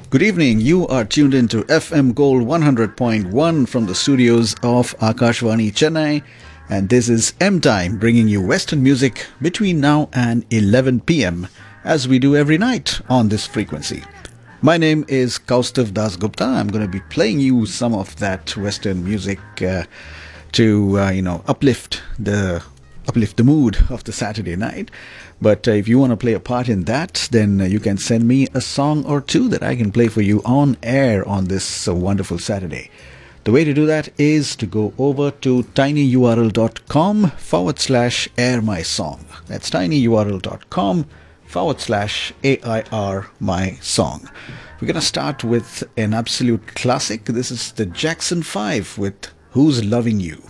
Good evening. You are tuned into FM Gold 100.1 from the studios of Akashvani Chennai, and this is M Time, bringing you Western music between now and 11 p.m. as we do every night on this frequency. My name is Kaustav Das Gupta. I'm going to be playing you some of that Western music to uplift the mood of the Saturday night. But if you want to play a part in that, then you can send me a song or two that I can play for you on air on this wonderful Saturday. The way to do that is to go over to tinyurl.com/air my song. That's tinyurl.com/AIR my song. We're going to start with an absolute classic. This is the Jackson 5 with Who's Loving You.